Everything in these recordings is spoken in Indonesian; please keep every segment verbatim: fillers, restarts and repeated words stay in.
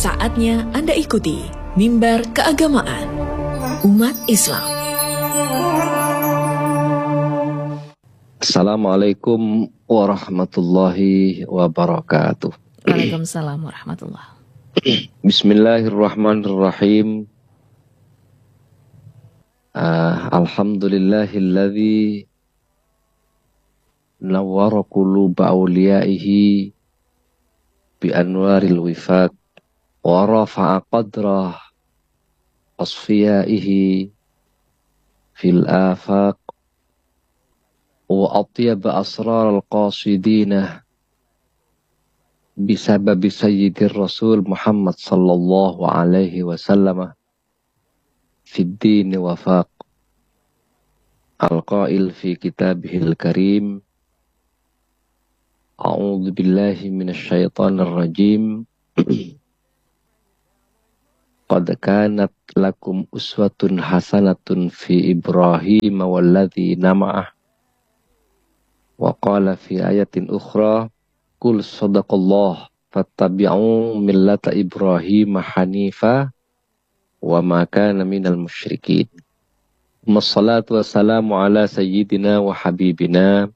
Saatnya Anda ikuti Mimbar Keagamaan Umat Islam. Assalamualaikum warahmatullahi wabarakatuh. Waalaikumsalam warahmatullahi. Bismillahirrahmanirrahim. Uh, Alhamdulillahilladzi nawwara quluba awliyaihi bi anwaril wifaq wa rafa'a qadrah asfiyaihi fil afaq wa atyaba asrar al-qasidina bisababi sayyidir rasul Muhammad sallallahu alaihi wasallam fid din wafaq al-qail fi kitabihil karim a'udzu billahi minasy syaithanir rajim qad kanat lakum uswatun hasanatun fi Ibrahim walladzina ma'ah wa qala fi ayatin ukhra qul sadaqallah fattabi'u millata Ibrahim hanifa wa ma kana minal musyrikin. Wassalatu wassalamu ala sayyidina wa habibina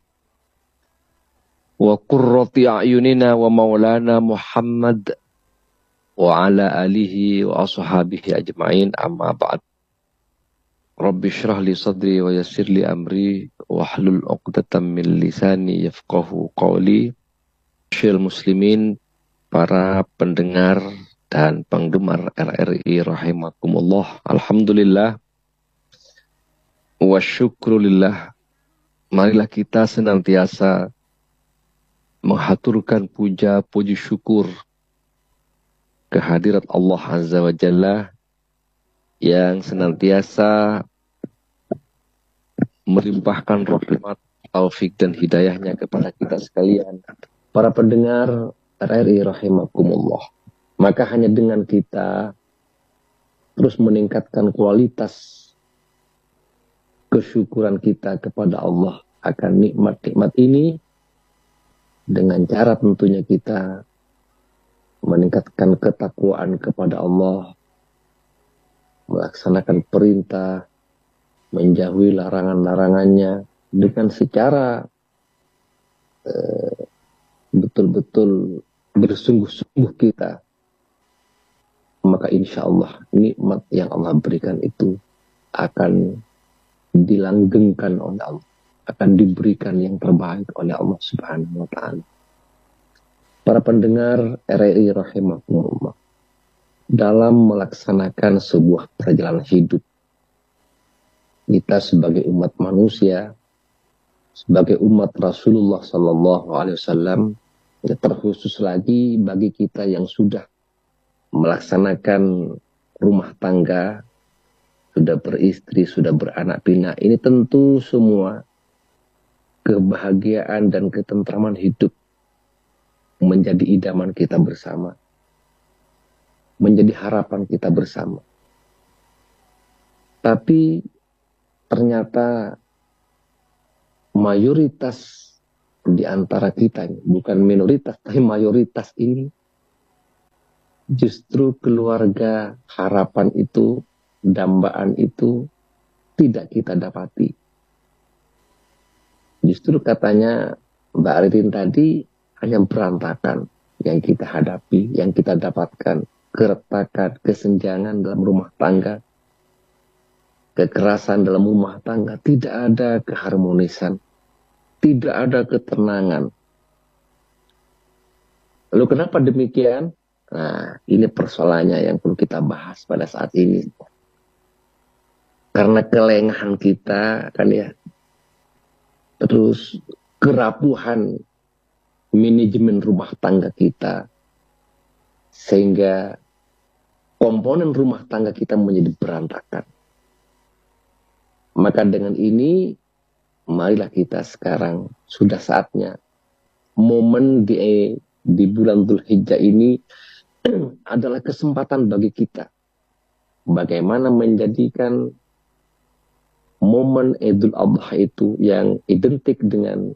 wa qurrati a'yunina wa maulana Muhammad wa ala alihi wa ashabihi ajma'in, amma ba'd. Rabbi syrah li sadri wa yassir li amri wa hlul 'uqdatam min lisani yafqahu qawli. Syil muslimin, para pendengar dan penggemar R R I rahimakumullah. Alhamdulillah wa syukrulillah. Marilah kita senantiasa menghaturkan puja puji syukur kehadirat Allah Azza wa Jalla yang senantiasa melimpahkan rahmat, taufik dan hidayahnya kepada kita sekalian, para pendengar R R I rahimakumullah. Maka hanya dengan kita terus meningkatkan kualitas kesyukuran kita kepada Allah akan nikmat-nikmat ini, dengan cara tentunya kita meningkatkan ketakwaan kepada Allah, melaksanakan perintah, menjauhi larangan-larangannya dengan secara eh, betul-betul bersungguh-sungguh kita. Maka insya Allah nikmat yang Allah berikan itu akan dilanggengkan oleh Allah, akan diberikan yang terbaik oleh Allah Subhanahu wa Ta'ala. Para pendengar R R I rahimakumullah, dalam melaksanakan sebuah perjalanan hidup, kita sebagai umat manusia, sebagai umat Rasulullah Sallallahu Alaihi Wasallam, terkhusus lagi bagi kita yang sudah melaksanakan rumah tangga, sudah beristri, sudah beranak pinak, ini tentu semua kebahagiaan dan ketentraman hidup menjadi idaman kita bersama, menjadi harapan kita bersama. Tapi ternyata mayoritas di antara kita, bukan minoritas, tapi mayoritas ini, justru keluarga harapan itu, dambaan itu tidak kita dapati. Justru katanya Mbak Aridin tadi, hanya berantakan yang kita hadapi, yang kita dapatkan. Keretakan, kesenjangan dalam rumah tangga, kekerasan dalam rumah tangga, tidak ada keharmonisan, tidak ada ketenangan. Lalu kenapa demikian? Nah, ini persoalannya yang perlu kita bahas pada saat ini. Karena kelengahan kita, kan ya, terus kerapuhan manajemen rumah tangga kita, sehingga komponen rumah tangga kita menjadi berantakan. Maka dengan ini, marilah kita sekarang, sudah saatnya, momen di, di bulan Dzulhijjah ini adalah kesempatan bagi kita. Bagaimana menjadikan momen Idul Adha itu yang identik dengan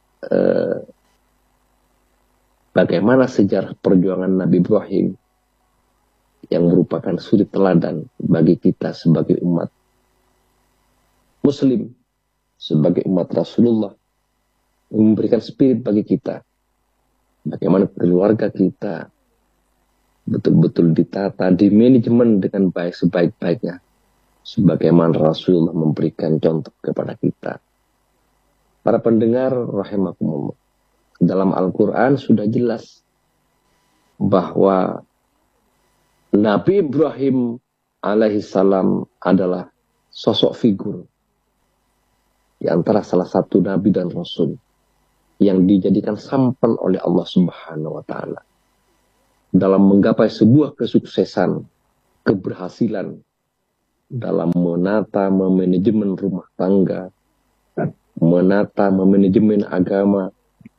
uh, bagaimana sejarah perjuangan Nabi Ibrahim yang merupakan suri teladan bagi kita sebagai umat Muslim, sebagai umat Rasulullah, memberikan spirit bagi kita. Bagaimana keluarga kita betul-betul ditata, di manajemen dengan baik sebaik-baiknya. Sebagaimana Rasulullah memberikan contoh kepada kita. Para pendengar rahimakumullah. Dalam Al-Quran sudah jelas bahwa Nabi Ibrahim alaihissalam adalah sosok figur di antara salah satu nabi dan rasul yang dijadikan sampel oleh Allah Subhanahu wa taala dalam menggapai sebuah kesuksesan, keberhasilan dalam menata memanajemen rumah tangga, menata memanajemen agama,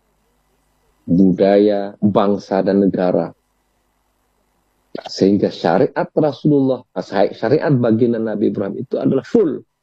budaya, bangsa dan negara. Sehingga syariat Rasulullah, syariat baginda Nabi Ibrahim itu adalah full,